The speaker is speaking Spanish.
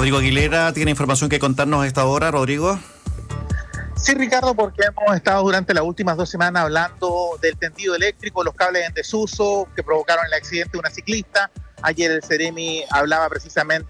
Rodrigo Aguilera tiene información que contarnos a esta hora. Rodrigo. Sí, Ricardo, porque hemos estado durante las últimas 2 semanas hablando del tendido eléctrico, los cables en desuso que provocaron el accidente de una ciclista. Ayer el Ceremi hablaba precisamente